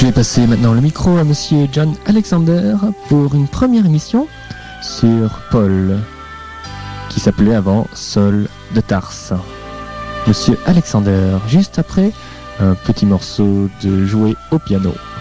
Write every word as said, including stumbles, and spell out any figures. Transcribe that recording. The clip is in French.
Je vais passer maintenant le micro à monsieur John Alexander pour une première émission sur Paul, qui s'appelait avant Saul de Tarse. Monsieur Alexander, juste après un petit morceau de jouer au piano.